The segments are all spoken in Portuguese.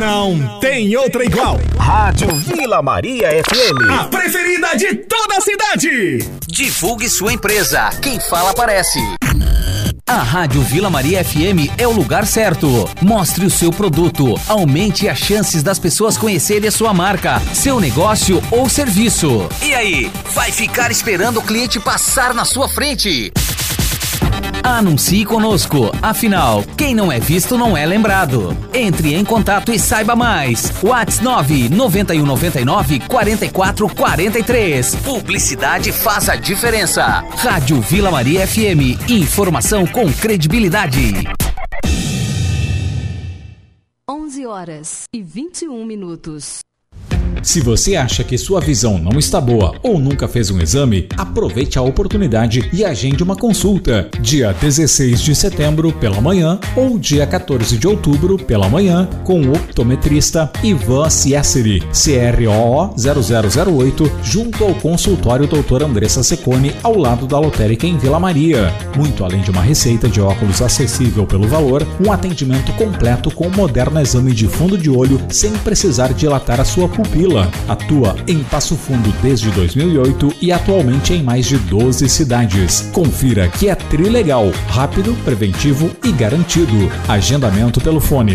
não tem outra igual. Rádio Vila Maria FM, a preferida de toda a cidade. Divulgue sua empresa. Quem fala aparece. A Rádio Vila Maria FM é o lugar certo. Mostre o seu produto, aumente as chances das pessoas conhecerem a sua marca, seu negócio ou serviço. E aí, vai ficar esperando o cliente passar na sua frente? Anuncie conosco, afinal, quem não é visto não é lembrado. Entre em contato e saiba mais. WhatsApp 99199-4443. Publicidade faz a diferença. Rádio Vila Maria FM, informação com credibilidade. 11h21. Se você acha que sua visão não está boa ou nunca fez um exame, aproveite a oportunidade e agende uma consulta. Dia 16 de setembro pela manhã ou dia 14 de outubro pela manhã com o optometrista Ivan Ciesseri, CROO 0008, junto ao consultório Dr. Andressa Secone, ao lado da lotérica em Vila Maria. Muito além de uma receita de óculos acessível pelo valor, um atendimento completo com um moderno exame de fundo de olho sem precisar dilatar a sua pupila. Atua em Passo Fundo desde 2008 e atualmente em mais de 12 cidades. Confira que é trilegal, rápido, preventivo e garantido. Agendamento pelo fone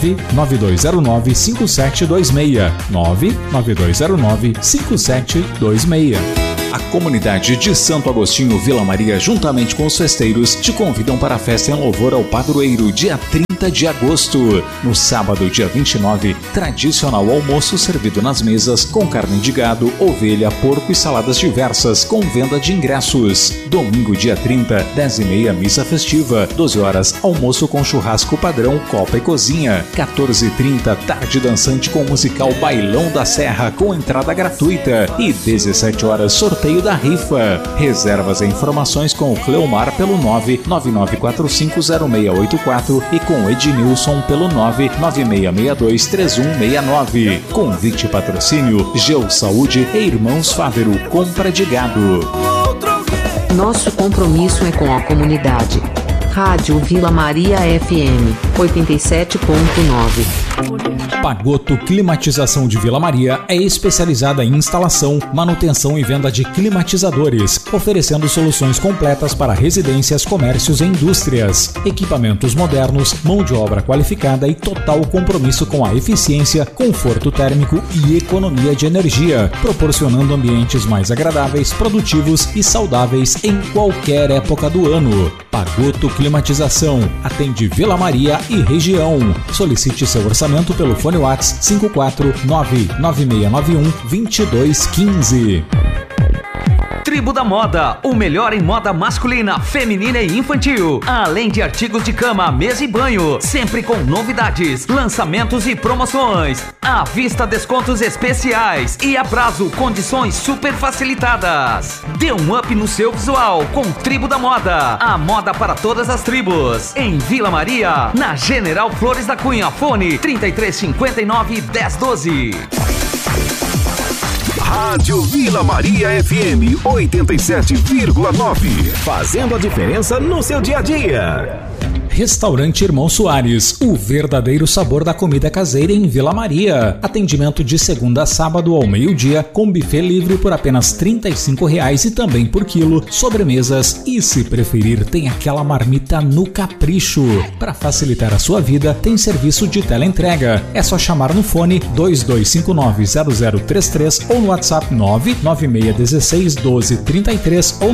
99209-5726. 99209-5726. A comunidade de Santo Agostinho Vila Maria, juntamente com os festeiros, te convidam para a festa em louvor ao padroeiro, dia 30 de agosto. No sábado, dia 29, tradicional almoço servido nas mesas com carne de gado, ovelha, porco e saladas diversas, com venda de ingressos. Domingo, dia 30, 10h30, missa festiva. 12 horas, almoço com churrasco padrão, copa e cozinha. 14h30, tarde dançante com musical Bailão da Serra, com entrada gratuita. E 17 horas, sorteio da rifa. Reservas e informações com o Cleomar pelo 999450684 e com Ednilson pelo 996623169. Convite e patrocínio Geo Saúde e Irmãos Fávero, compra de gado. Nosso compromisso é com a comunidade. Rádio Vila Maria FM 87.9. Pagoto Climatização de Vila Maria é especializada em instalação, manutenção e venda de climatizadores, oferecendo soluções completas para residências, comércios e indústrias. Equipamentos modernos, mão de obra qualificada e total compromisso com a eficiência, conforto térmico e economia de energia, proporcionando ambientes mais agradáveis, produtivos e saudáveis em qualquer época do ano. Pagoto Climatização atende Vila Maria e região. Solicite seu orçamento pelo fone WhatsApp 54996912215. Tribo da Moda, o melhor em moda masculina, feminina e infantil. Além de artigos de cama, mesa e banho, sempre com novidades, lançamentos e promoções. À vista, descontos especiais e a prazo, condições super facilitadas. Dê um up no seu visual com Tribo da Moda. A moda para todas as tribos. Em Vila Maria, na General Flores da Cunha, fone 3359-1012. Rádio Vila Maria FM 87,9. Fazendo a diferença no seu dia a dia. Restaurante Irmão Soares, o verdadeiro sabor da comida caseira em Vila Maria. Atendimento de segunda a sábado ao meio-dia, com buffet livre por apenas R$ 35,00 e também por quilo, sobremesas e, se preferir, tem aquela marmita no capricho. Para facilitar a sua vida, tem serviço de teleentrega. É só chamar no fone 2259-0033 ou no WhatsApp 996161233 ou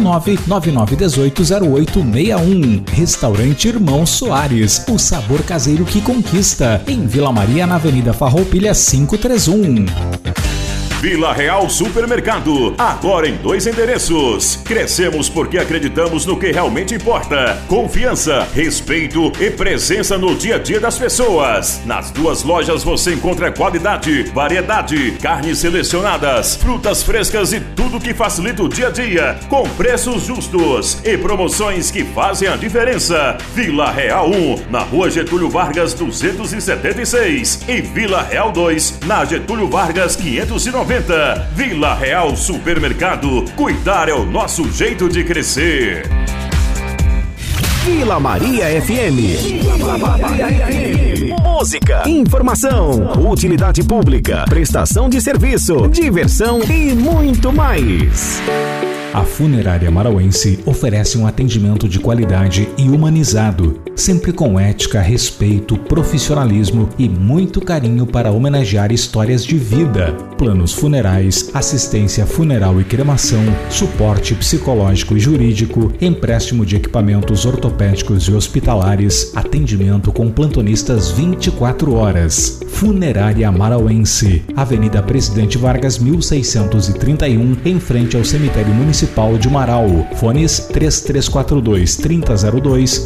999180861. Restaurante Irmão Soares, o sabor caseiro que conquista, em Vila Maria, na Avenida Farroupilha 531. Vila Real Supermercado, agora em 2 endereços. Crescemos porque acreditamos no que realmente importa: confiança, respeito e presença no dia a dia das pessoas. Nas 2 lojas você encontra qualidade, variedade, carnes selecionadas, frutas frescas e tudo que facilita o dia a dia, com preços justos e promoções que fazem a diferença. Vila Real 1, na Rua Getúlio Vargas 276 e Vila Real 2, na Getúlio Vargas 590. Vila Real Supermercado, cuidar é o nosso jeito de crescer. Vila Maria FM. Vila Maria FM. música, informação, utilidade pública, prestação de serviço, diversão e muito mais. A Funerária Marauense oferece um atendimento de qualidade e humanizado, sempre com ética, respeito, profissionalismo e muito carinho para homenagear histórias de vida. Planos funerais, assistência funeral e cremação, suporte psicológico e jurídico, empréstimo de equipamentos ortopédicos e hospitalares, atendimento com plantonistas 24 horas. Funerária Marauense, Avenida Presidente Vargas 1631, em frente ao Cemitério Municipal de Marau. Fones 3342-3002,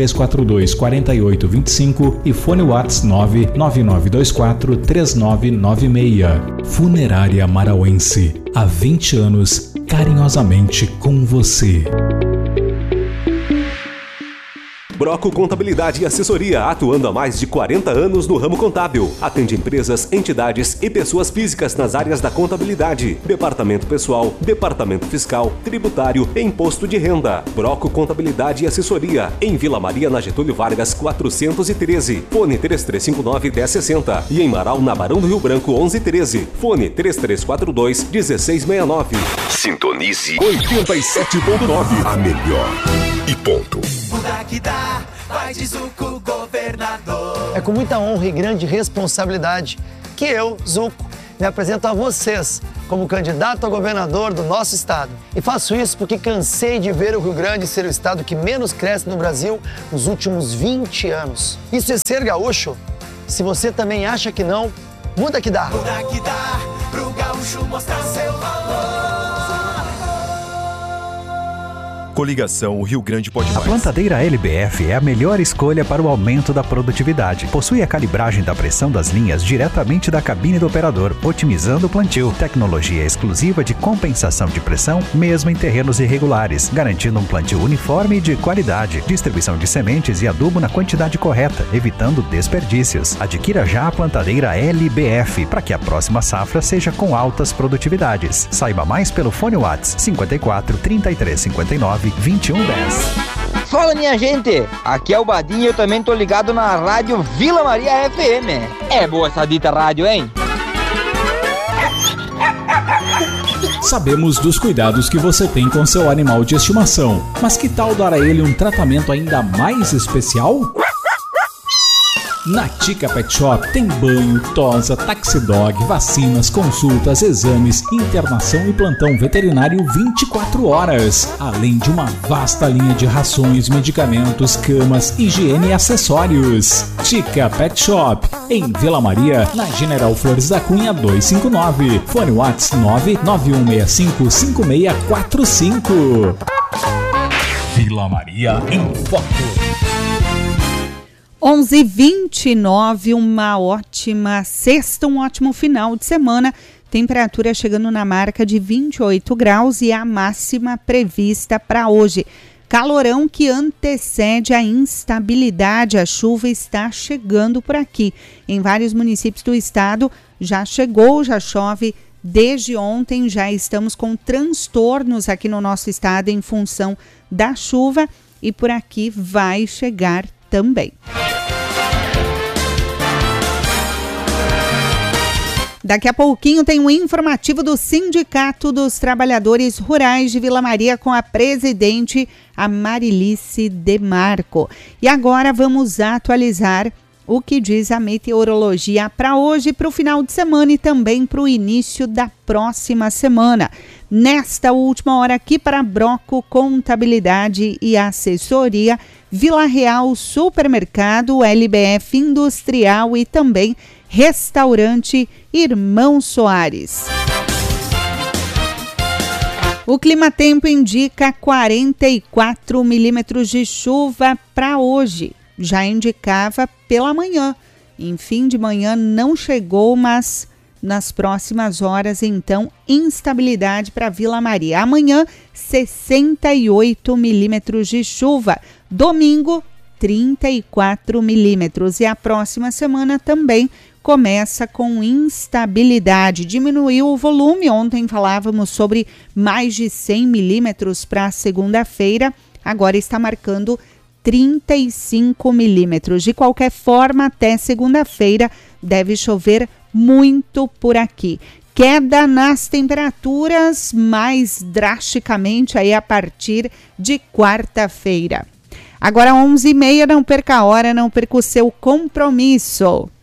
3342-4825 e fone WhatsApp 99924-3996. Funerária Marauense, há 20 anos, carinhosamente com você. Broco Contabilidade e Assessoria, atuando há mais de 40 anos no ramo contábil. Atende empresas, entidades e pessoas físicas nas áreas da contabilidade, departamento pessoal, departamento fiscal, tributário e imposto de renda. Broco Contabilidade e Assessoria, em Vila Maria, na Getúlio Vargas 413. Fone 3359-1060 e em Marau, na Barão do Rio Branco 1113. Fone 3342-1669. Sintonize 87.9, a melhor. e ponto. É com muita honra e grande responsabilidade que eu, Zuco, me apresento a vocês como candidato a governador do nosso estado. E faço isso porque cansei de ver o Rio Grande ser o estado que menos cresce no Brasil nos últimos 20 anos. Isso é ser gaúcho? Se você também acha que não, muda que dá. Muda que dá pro gaúcho mostrar seu valor. Coligação Rio Grande Pode Mais. A plantadeira LBF é a melhor escolha para o aumento da produtividade. Possui a calibragem da pressão das linhas diretamente da cabine do operador, otimizando o plantio. Tecnologia exclusiva de compensação de pressão, mesmo em terrenos irregulares, garantindo um plantio uniforme e de qualidade. Distribuição de sementes e adubo na quantidade correta, evitando desperdícios. Adquira já a plantadeira LBF, para que a próxima safra seja com altas produtividades. Saiba mais pelo fone WhatsApp 54 33 59 2110. Fala, minha gente, aqui é o Badinho e eu também tô ligado na rádio Vila Maria FM. É boa essa dita rádio, hein? Sabemos dos cuidados que você tem com seu animal de estimação, mas que tal dar a ele um tratamento ainda mais especial? Na Tica Pet Shop tem banho, tosa, taxidog, vacinas, consultas, exames, internação e plantão veterinário 24 horas. Além de uma vasta linha de rações, medicamentos, camas, higiene e acessórios. Tica Pet Shop, em Vila Maria, na General Flores da Cunha 259. Fone WhatsApp 991655645. Vila Maria em Foco. 11h29, uma ótima sexta, um ótimo final de semana. Temperatura chegando na marca de 28 graus e a máxima prevista para hoje. Calorão que antecede a instabilidade. A chuva está chegando por aqui. Em vários municípios do estado já chegou, já chove desde ontem. Já estamos com transtornos aqui no nosso estado em função da chuva e por aqui vai chegar também. Daqui a pouquinho tem um informativo do Sindicato dos Trabalhadores Rurais de Vila Maria com a presidente, a Marilice Demarco. E agora vamos atualizar o que diz a meteorologia para hoje, para o final de semana e também para o início da próxima semana. Nesta última hora aqui para Broco Contabilidade e Assessoria, Vila Real Supermercado, LBF Industrial e também Restaurante Irmão Soares. O clima-tempo indica 44 milímetros de chuva para hoje. Já indicava pela manhã. Em fim de manhã não chegou, mas nas próximas horas, então, instabilidade para Vila Maria. Amanhã, 68 milímetros de chuva. Domingo, 34 milímetros. E a próxima semana também começa com instabilidade. Diminuiu o volume. Ontem falávamos sobre mais de 100 milímetros para segunda-feira. Agora está marcando 35 milímetros. De qualquer forma, até segunda-feira deve chover muito por aqui. Queda nas temperaturas mais drasticamente aí a partir de quarta-feira. Agora 11h30, não perca a hora, não perca o seu compromisso.